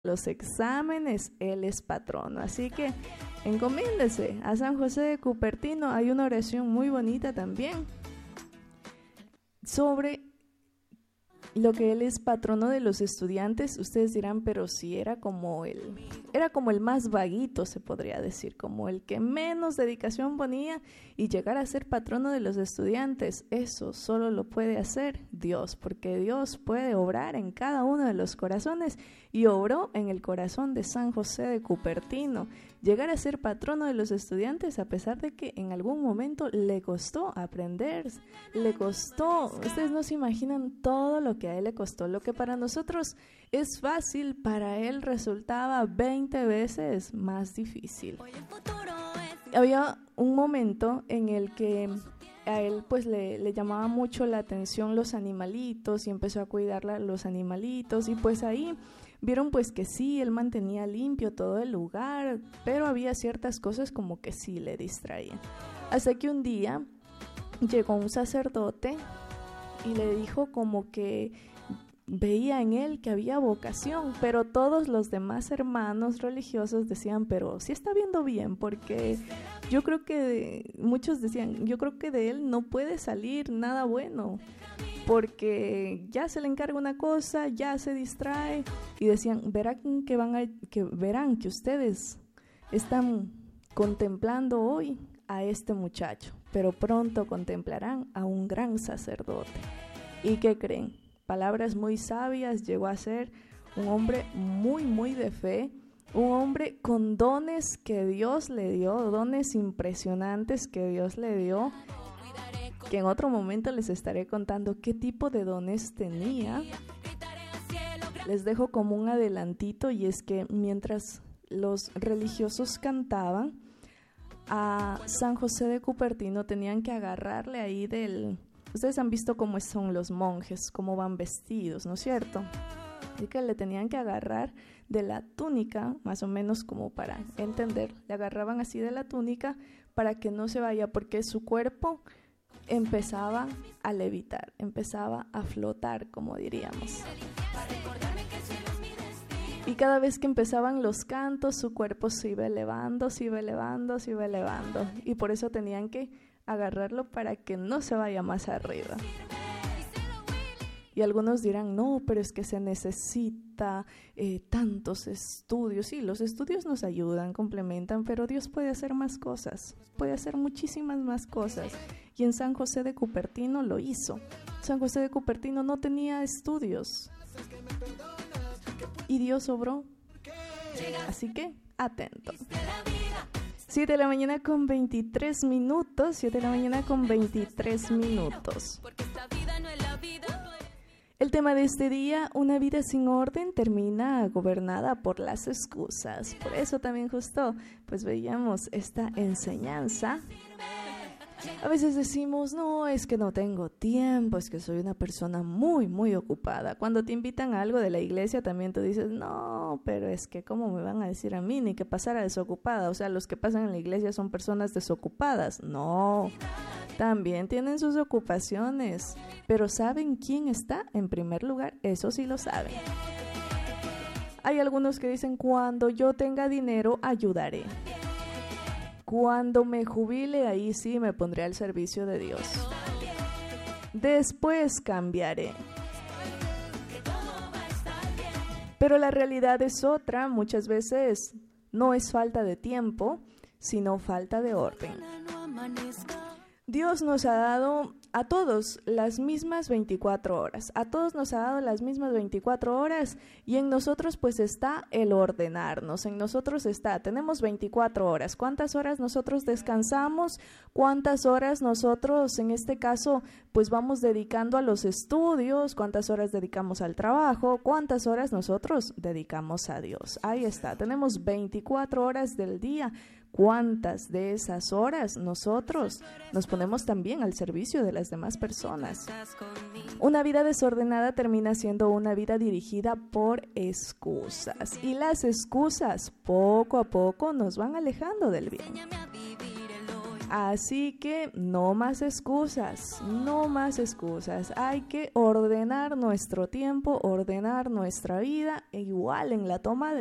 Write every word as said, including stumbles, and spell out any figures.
los exámenes, él es patrono. Así que encomiéndese a San José de Cupertino. Hay una oración muy bonita también sobre lo que él es patrono de los estudiantes. Ustedes dirán, pero si era como el, era como el más vaguito, se podría decir, como el que menos dedicación ponía, y llegar a ser patrono de los estudiantes, eso solo lo puede hacer Dios, porque Dios puede obrar en cada uno de los corazones, y obró en el corazón de San José de Cupertino, llegar a ser patrono de los estudiantes, a pesar de que en algún momento le costó aprender, le costó, ustedes no se imaginan todo lo que a él le costó. Lo que para nosotros es fácil, para él resultaba veinte veces más difícil. Había un momento en el que a él pues le, le llamaba mucho la atención los animalitos, y empezó a cuidar a los animalitos, y pues ahí vieron pues que sí, él mantenía limpio todo el lugar, pero había ciertas cosas como que sí le distraían. Hasta que un día llegó un sacerdote y le dijo como que veía en él que había vocación, pero todos los demás hermanos religiosos decían, pero sí está viendo bien, porque yo creo que, de, muchos decían, yo creo que de él no puede salir nada bueno, porque ya se le encarga una cosa, ya se distrae, y decían, verán que, van a, que, verán que ustedes están contemplando hoy a este muchacho, pero pronto contemplarán a un gran sacerdote. ¿Y qué creen? Palabras muy sabias, llegó a ser un hombre muy, muy de fe, un hombre con dones que Dios le dio, dones impresionantes que Dios le dio, que en otro momento les estaré contando qué tipo de dones tenía. Les dejo como un adelantito, y es que mientras los religiosos cantaban, a San José de Cupertino tenían que agarrarle ahí del... Ustedes han visto cómo son los monjes, cómo van vestidos, ¿no es cierto? Así que le tenían que agarrar de la túnica, más o menos como para entender, le agarraban así de la túnica para que no se vaya, porque su cuerpo empezaba a levitar, empezaba a flotar, como diríamos. Y cada vez que empezaban los cantos, su cuerpo se iba elevando, se iba elevando, se iba elevando. Y por eso tenían que agarrarlo para que no se vaya más arriba. Y algunos dirán, no, pero es que se necesita eh, tantos estudios. Sí, los estudios nos ayudan, complementan, pero Dios puede hacer más cosas, puede hacer muchísimas más cosas. Y en San José de Cupertino lo hizo. San José de Cupertino no tenía estudios, y Dios obró. Así que, atento. siete de la mañana con veintitrés minutos, siete de la mañana con veintitrés minutos. El tema de este día, una vida sin orden termina gobernada por las excusas. Por eso también justo, pues veíamos esta enseñanza. A veces decimos, no, es que no tengo tiempo, es que soy una persona muy, muy ocupada. Cuando te invitan a algo de la iglesia también tú dices, no, pero es que ¿cómo me van a decir a mí ni que pasara desocupada? O sea, los que pasan en la iglesia son personas desocupadas. No, también tienen sus ocupaciones, pero ¿saben quién está en primer lugar? Eso sí lo saben. Hay algunos que dicen, cuando yo tenga dinero, ayudaré. Cuando me jubile, ahí sí me pondré al servicio de Dios. Después cambiaré. Pero la realidad es otra. Muchas veces no es falta de tiempo, sino falta de orden. Dios nos ha dado a todos las mismas veinticuatro horas, a todos nos ha dado las mismas veinticuatro horas, y en nosotros pues está el ordenarnos, en nosotros está, tenemos veinticuatro horas, ¿cuántas horas nosotros descansamos? ¿Cuántas horas nosotros en este caso pues vamos dedicando a los estudios? ¿Cuántas horas dedicamos al trabajo? ¿Cuántas horas nosotros dedicamos a Dios? Ahí está, tenemos veinticuatro horas del día. ¿Cuántas de esas horas nosotros nos ponemos también al servicio de las demás personas? Una vida desordenada termina siendo una vida dirigida por excusas, y las excusas poco a poco nos van alejando del bien. Así que no más excusas, no más excusas. Hay que ordenar nuestro tiempo, ordenar nuestra vida, e igual en la toma de